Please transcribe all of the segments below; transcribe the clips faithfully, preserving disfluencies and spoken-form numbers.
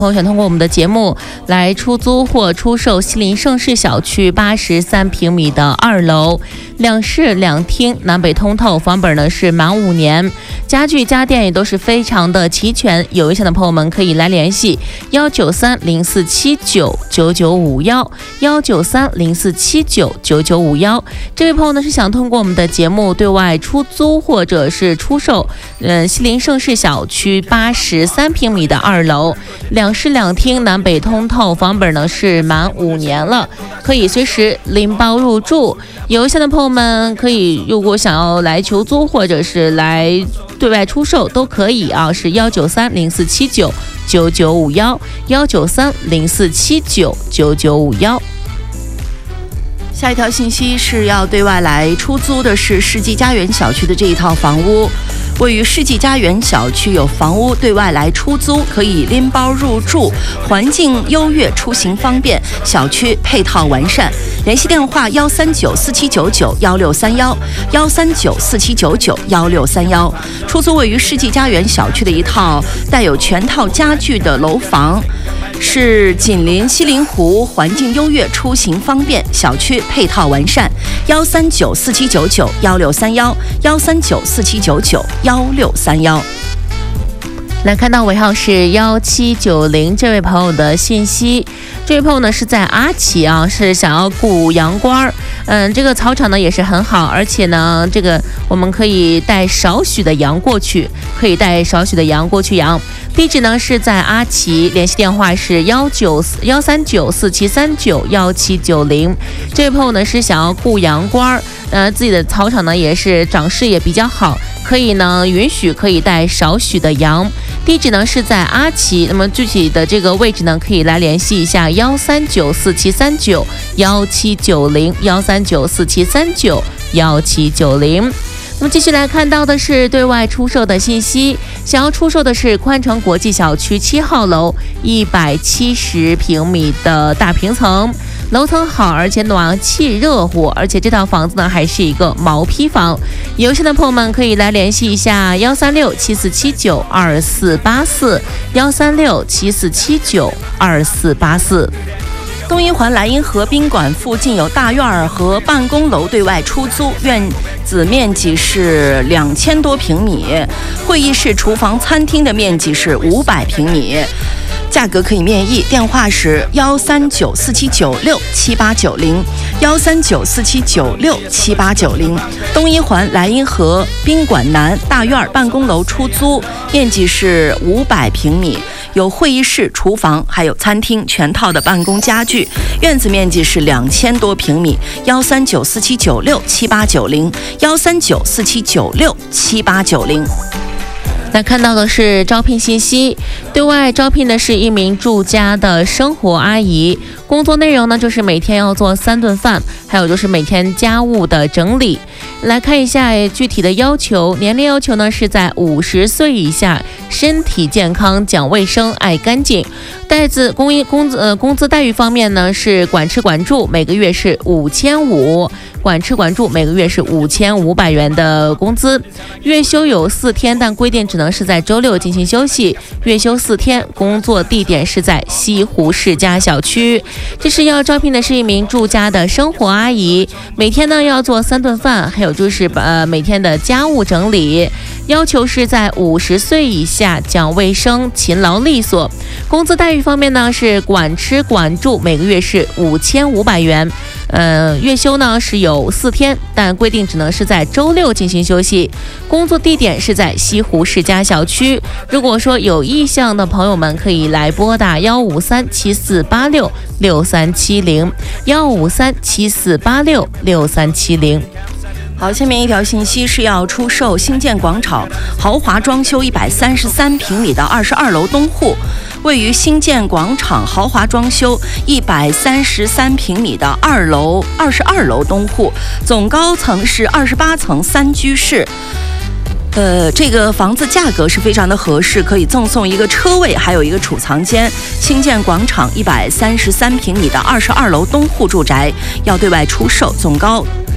朋友想通过我们的节目来出租或出售西林盛世小区八十三平米的二楼，两室两厅，南北通透，房本呢是满五年，家具家电也都是非常的齐全。有意向的朋友们可以来联系幺九三零四七九九九五幺幺九三零四七九九九五幺。这位朋友呢是想通过我们的节目对外出租或者是出售，嗯，西林盛世小区八十三平米的二楼，两室两厅，南北通透，房本呢是满五年了，可以随时拎包入住。有意向的朋友们可以，如果想要来求租或者是来对外出售都可以啊，是幺九三零四七九九九五幺幺九三零四七九九九五幺。 下一条信息是要对外来出租的是世纪家园小区的这一套房屋。位于世纪家园小区有房屋对外来出租，可以拎包入住，环境优越，出行方便，小区配套完善。联系电话幺三九四七九九幺六三幺幺三九四七九九幺六三幺。出租位于世纪家园小区的一套带有全套家具的楼房，是紧邻西林湖，环境优越，出行方便，小区配套完善。幺三九四七九九幺六三幺幺三九四七九九幺六三幺。 来看到尾号是幺七九零这位朋友的信息，这位朋友呢是在阿奇啊，是想要雇羊倌，嗯，这个草场呢也是很好，而且呢，这个我们可以带少许的羊过去，可以带少许的羊过去养。地址呢是在阿奇，联系电话是幺九幺三九四七三九幺七九零。这位朋友呢是想要雇羊倌，呃，自己的草场呢也是长势也比较好，可以呢允许可以带少许的羊。地址呢是在阿奇，那么具体的这个位置呢可以来联系一下幺三九四七三九幺七九零幺三九四七三九幺七九零。那么继续来看到的是对外出售的信息，想要出售的是宽城国际小区七号楼一百七十平米的大平层，楼层好，而且暖气热乎，而且这套房子呢还是一个毛坯房。有兴趣的朋友们可以来联系一下幺三六七四七九二四八四幺三六七四七九二四八四。 东一环莱茵河宾馆附近有大院和办公楼对外出租，院子面积是两千多平米，会议室、厨房、餐厅的面积是五百平米，价格可以面议。电话是幺三九四七九六七八九零幺三九四七九六七八九零。东一环莱茵河宾馆南大院办公楼出租，面积是五百平米，有会议室、厨房，还有餐厅，全套的办公家具，院子面积是两千多平米。幺三九四七九六七八九零幺三九四七九六七八九零。 那看到的是招聘信息，对外招聘的是一名住家的生活阿姨，工作内容呢就是每天要做三顿饭，还有就是每天家务的整理。来看一下具体的要求，年龄要求呢是在五十岁以下，身体健康，讲卫生，爱干净。待资工一工资呃工资待遇方面呢是管吃管住，每个月是五千五，管吃管住每个月是五千五百元的工资。月休有四天，但规定只能是在周六进行休息。月休四天，工作地点是在西湖世家小区。这是要招聘的是一名住家的生活阿姨，每天呢要做三顿饭，还有就是呃每天的家务整理。要求是在五十岁以下，讲卫生，勤劳利索。工资待遇方面呢是管吃管住，每个月是五千五百元。呃，月休呢是有四天，但规定只能是在周六进行休息。工作地点是在西湖世家小区。如果说有意向的朋友们，可以来拨打幺五三七四八六六三七零幺五三七四八六六三七零。 好，下面一条信息是要出售新建广场豪华装修一百三十三平米的二十二楼东户。位于新建广场豪华装修一百三十三平米的二楼二十二楼东户，总高层是二十八层三居室。呃，这个房子价格是非常的合适，可以赠送一个车位，还有一个储藏间。新建广场一百三十三平米的二十二楼东户住宅要对外出售，总高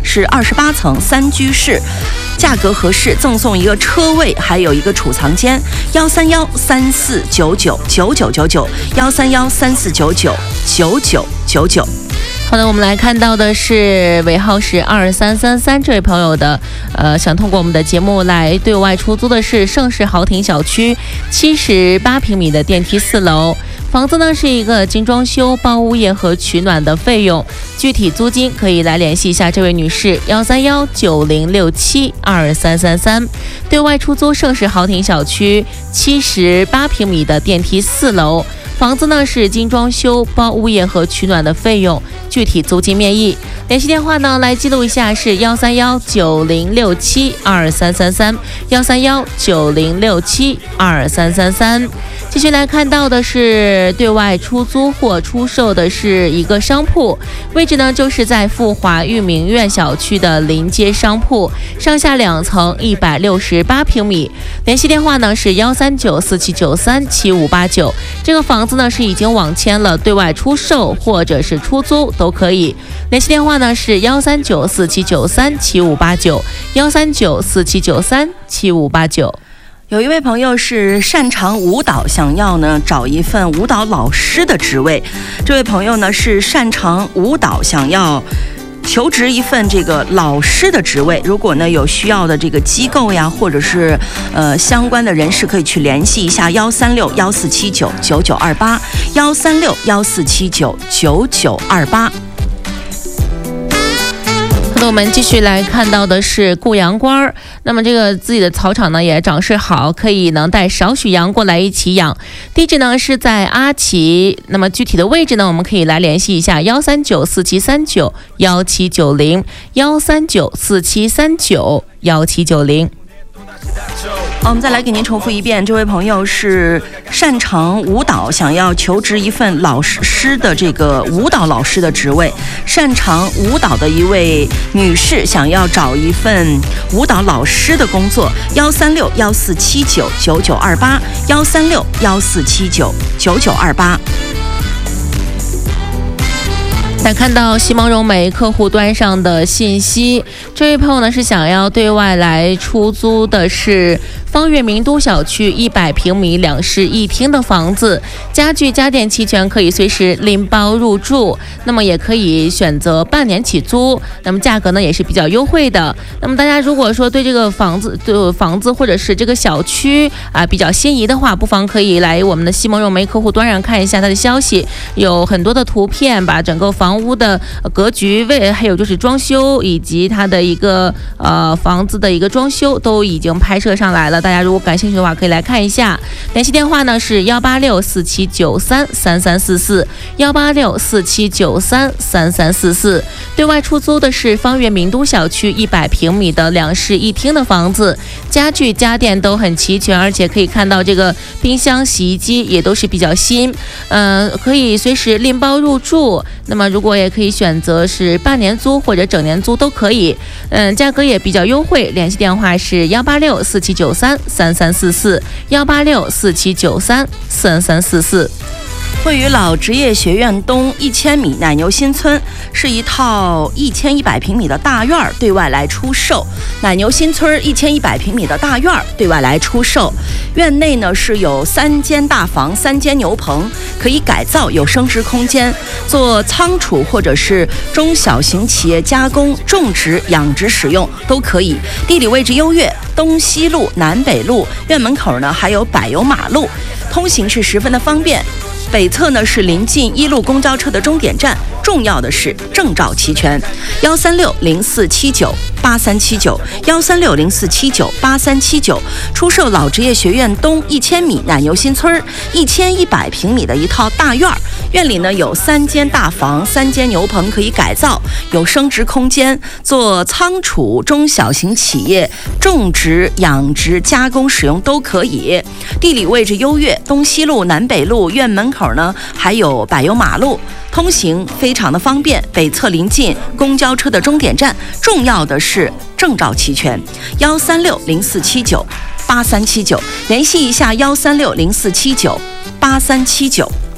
是二十八层三居室，价格合适，赠送一个车位，还有一个储藏间。幺三幺三四九九九九九九，幺三幺三四九九九九九九。 好的，我们来看到的是尾号是二三三三这位朋友的，呃，想通过我们的节目来对外出租的是盛世豪庭小区七十八平米的电梯四楼。房子呢是一个精装修，包物业和取暖的费用，具体租金可以来联系一下这位女士，幺三幺九零六七二三三三。对外出租盛世豪庭小区七十八平米的电梯四楼。房子呢是精装修，包物业和取暖的费用，具体租金面议。联系电话呢来记录一下是幺三幺九零六七二三三三，幺三幺九零六七二三三三。继续来看到的是对外出租或出售的是一个商铺，位置呢就是在富华裕民苑小区的临街商铺，上下两层，一百六十八平米。联系电话呢是幺三九四七九三七五八九。这个房子呢是已经网签了，对外出售或者是出租都可以。联系电话呢是幺三九四七九三七五八九，幺三九四七九三七五八九。 有一位朋友是擅长舞蹈，想要呢找一份舞蹈老师的职位。这位朋友呢是擅长舞蹈，想要求职一份这个老师的职位。如果呢有需要的这个机构呀，或者是呃相关的人士，可以去联系一下幺三六幺四七九九九二八，幺三六幺四七九九九二八。 那我们继续来看到的是雇羊倌儿，那么这个自己的草场呢也长势好，可以能带少许羊过来一起养。地址呢是在阿奇，那么具体的位置呢我们可以来联系一下幺三九四七三九幺七九零，幺三九四七三九幺七九零。 我们再来给您重复一遍，这位朋友是擅长舞蹈，想要求职一份老师的这个舞蹈老师的职位。擅长舞蹈的一位女士想要找一份舞蹈老师的工作，幺三六幺四七九九九二八，幺三六幺四七九九九二八。 来看到西蒙融媒客户端上的信息，这位朋友呢是想要对外来出租的是方悦名都小区一百平米两室一厅的房子，家具家电齐全，可以随时拎包入住，那么也可以选择半年起租，那么价格呢也是比较优惠的。那么大家如果说对这个房子对房子或者是这个小区啊比较心仪的话，不妨可以来我们的西蒙融媒客户端上看一下它的消息，有很多的图片，把整个房屋的格局位，还有就是装修以及它的一个呃房子的一个装修都已经拍摄上来了，大家如果感兴趣的话可以来看一下。联系电话呢是幺八六四七九三三三四四，幺八六四七九三三三四四。对外出租的是方悦名都小区一百平米的两室一厅的房子，家具家电都很齐全，而且可以看到这个冰箱洗衣机也都是比较新，嗯、呃，可以随时拎包入住。那么如果也可以选择是半年租或者整年租都可以，嗯，价格也比较优惠。联系电话是幺八六四七九三三三四四，幺八六四七九三三三四四。 位于老职业学院东一千米奶牛新村，是一套一千一百平米的大院儿，对外来出售。奶牛新村一千一百平米的大院儿对外来出售，院内呢是有三间大房、三间牛棚，可以改造，有升值空间，做仓储或者是中小型企业加工、种植、养殖使用都可以。地理位置优越，东西路、南北路，院门口呢还有柏油马路，通行是十分的方便。北侧呢是临近一路公交车的终点站，重要的是证照齐全。幺三六零四七九八三七九，幺三六零四七九八三七九，出售老职业学院东一千米奶牛新村一千一百平米的一套大院儿，院里呢有三间大房、三间牛棚可以改造，有升值空间，做仓储、中小型企业、种植、养殖、加工使用都可以。地理位置优越，东西路、南北路，院门口呢还有柏油马路，通行非常的方便。北侧临近公交车的终点站，重要的是证照齐全。幺三六零四七九八三七九，联系一下幺三六零四七九八三七九。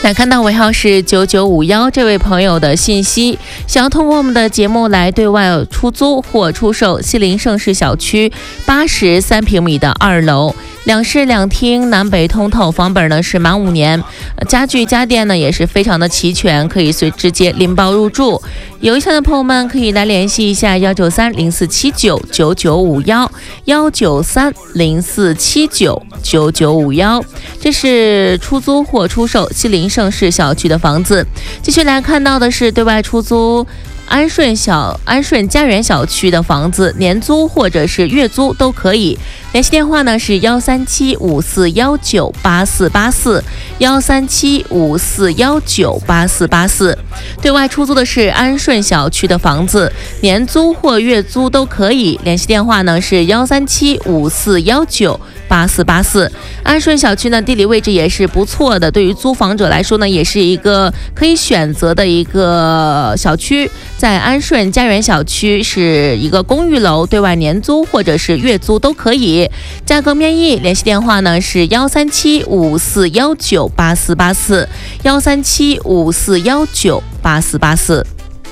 来看到尾号是九九五一这位朋友的信息，想要通过我们的节目来对外出租或出售西林盛世小区八十三平米的二楼，两室两厅，南北通透，房本呢是满五年，家具家电呢也是非常的齐全，可以随直接拎包入住。有意向的朋友们可以来联系一下幺九三零四七九九九五幺幺九三零四七九九九五幺，这是出租或出售西林盛世小区的房子。继续来看到的是对外出租安顺小安顺家园小区的房子，年租或者是月租都可以。联系电话呢是幺三七五四幺九八四八四幺三七五四幺九八四八四。对外出租的是安顺小区的房子，年租或月租都可以。联系电话呢是幺三七五四幺九八四八四。安顺小区呢地理位置也是不错的，对于租房者来说呢也是一个可以选择的一个小区。在安顺家园小区是一个公寓楼，对外年租或者是月租都可以，价格面议。联系电话呢是幺三七五四幺九八四八四幺三七五四幺九八四八四。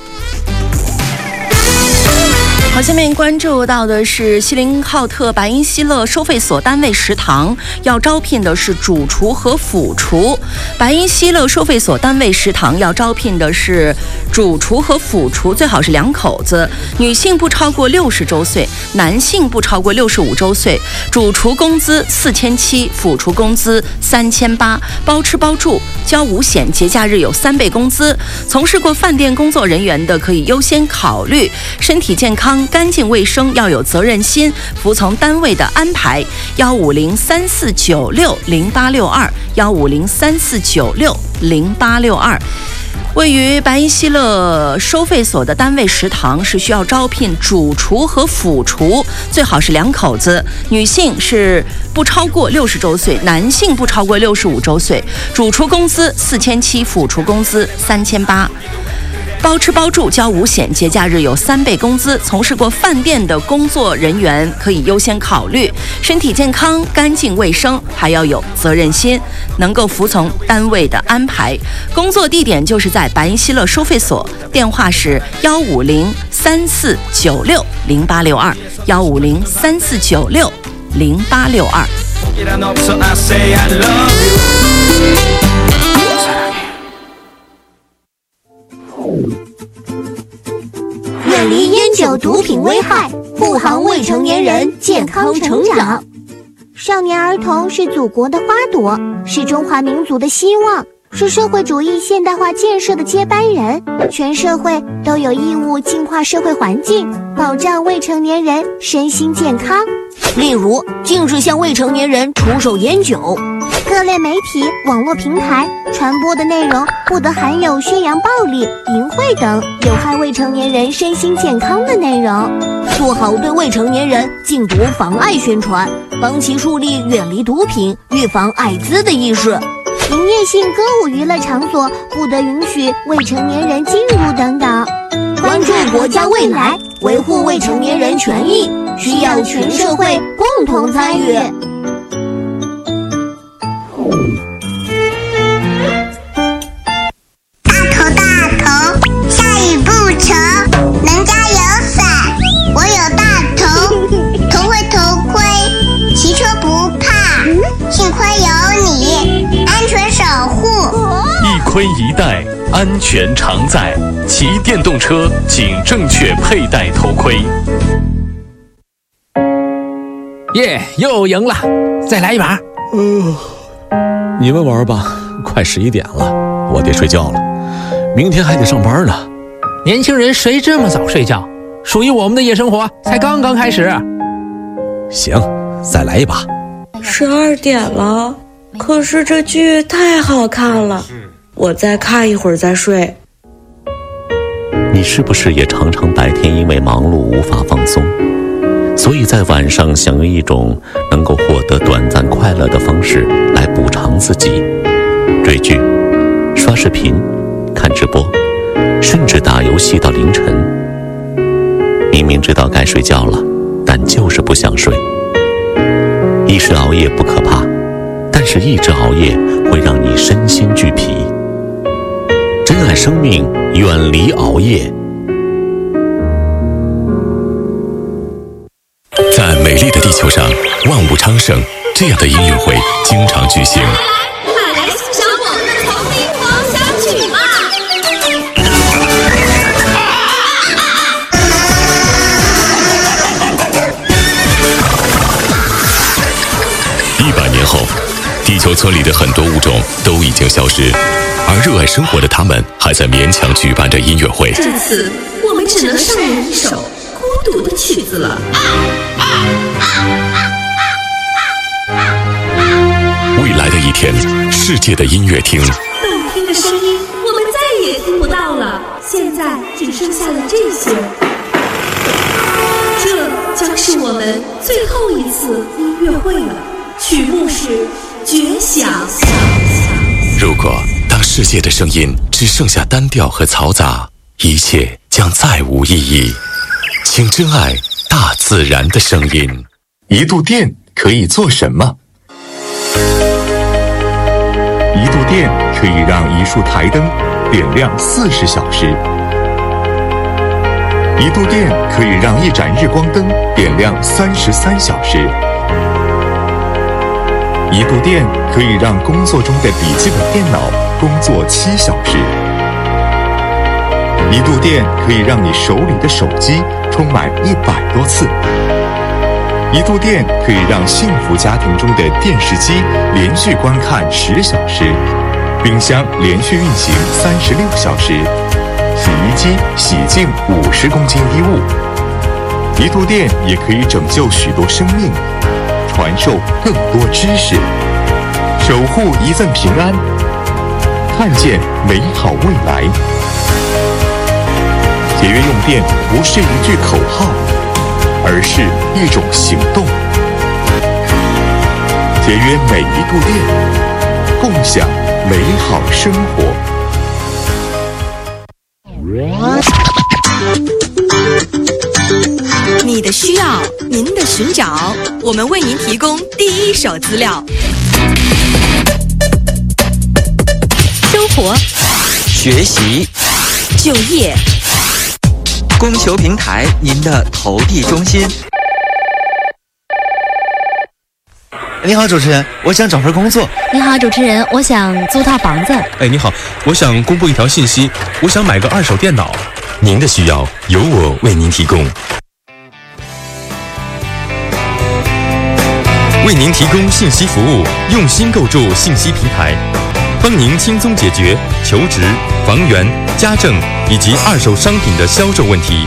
好，下面关注到的是锡林浩特白银希乐收费所单位食堂要招聘的是主厨和辅厨。白银希乐收费所单位食堂要招聘的是主厨和辅厨，最好是两口子，女性不超过六十周岁，男性不超过六十五周岁。主厨工资四千七，辅厨工资三千八，包吃包住，交五险，节假日有三倍工资。从事过饭店工作人员的可以优先考虑，身体健康干净卫生，要有责任心，服从单位的安排。幺五零三四九六零八六二，幺五零三四九六零八六二。位于白银希乐收费所的单位食堂是需要招聘主厨和辅厨，最好是两口子，女性是不超过六十周岁，男性不超过六十五周岁。主厨工资四千七，辅厨工资三千八。包吃包住，交五险，节假日有三倍工资。从事过饭店的工作人员可以优先考虑，身体健康干净卫生，还要有责任心，能够服从单位的安排。工作地点就是在白银希乐收费所，电话是幺五零三四九六零八六二，幺五零三四九六零八六二。 远离烟酒毒品危害，护航未成年人健康成长。少年儿童是祖国的花朵，是中华民族的希望，是社会主义现代化建设的接班人。全社会都有义务净化社会环境，保障未成年人身心健康。 例如，禁止向未成年人出售烟酒。 各类媒体、网络平台传播的内容不得含有宣扬暴力、淫秽等有害未成年人身心健康的内容。 做好对未成年人禁毒妨碍宣传，帮其树立远离毒品、预防艾滋的意识。 营业性歌舞娱乐场所不得允许未成年人进入等等。 关注国家未来，维护未成年人权益，需要全社会共同参与。 盔一戴，安全常在。骑电动车请正确佩戴头盔。 耶，又赢了，再来一把。 呃，你们玩吧，快十一点了，我得睡觉了，明天还得上班呢。 年轻人谁这么早睡觉？属于我们的夜生活才刚刚开始。 行，再来一把。 十二点了，可是这剧太好看了。我再看一会儿再睡。 你是不是也常常白天因为忙碌无法放松，所以在晚上想用一种能够获得短暂快乐的方式来补偿自己？追剧、刷视频、看直播，甚至打游戏到凌晨。明明知道该睡觉了，但就是不想睡。一时熬夜不可怕，但是一直熬夜会让你身心俱疲。 热爱生命，远离熬夜。 在美丽的地球上，万物昌盛，这样的音乐会经常举行。 快来欣赏我们的丛林狂想曲吧！ 一百年后，地球村里的很多物种都已经消失，而热爱生活的他们还在勉强举办着音乐会。 这次我们只能上演一首孤独的曲子了。 未来的一天，世界的音乐厅， 动听的声音我们再也听不到了，现在只剩下了这些。这将是我们最后一次音乐会了。曲目是《绝响》。 如果当世界的声音只剩下单调和嘈杂，一切将再无意义。请珍爱大自然的声音。 一度电可以做什么？一度电可以让一束台灯点亮四十小时。一度电可以让一盏日光灯点亮三十三小时。一度电可以让工作中的笔记本电脑工作七小时。一度电可以让你手里的手机充满一百多次。一度电可以让幸福家庭中的电视机连续观看十小时，冰箱连续运行三十六小时，洗衣机洗净五十公斤衣物。一度电也可以拯救许多生命，传授更多知识，守护一份平安，看见美好未来。节约用电不是一句口号，而是一种行动。节约每一度电，共享美好生活。 你的需要，您的寻找，我们为您提供第一手资料。生活、 学习、 就业， 供求平台，您的投递中心。 你好，主持人，我想找份工作。 你好，主持人，我想租套房子。 哎，你好，我想公布一条信息，我想买个二手电脑。 您的需要由我为您提供。 为您提供信息服务，用心构筑信息平台，帮您轻松解决求职、房源、家政以及二手商品的销售问题。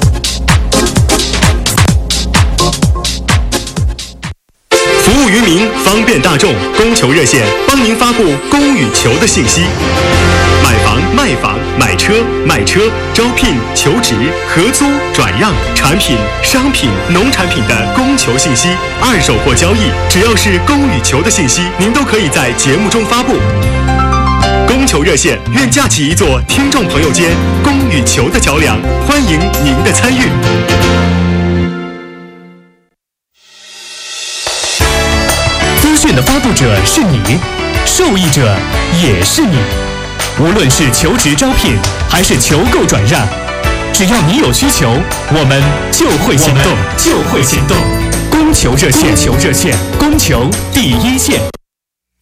服务于民，方便大众，供求热线帮您发布供与求的信息。买房、卖房、买车、卖车、招聘、求职、合租、转让、产品、商品、农产品的供求信息，二手货交易，只要是供与求的信息，您都可以在节目中发布。供求热线愿架起一座听众朋友间供与求的桥梁，欢迎您的参与。 资讯的发布者是你，受益者也是你。无论是求职招聘还是求购转让，只要你有需求，我们就会行动，就会行动。供求热线，供求热线，供求第一线。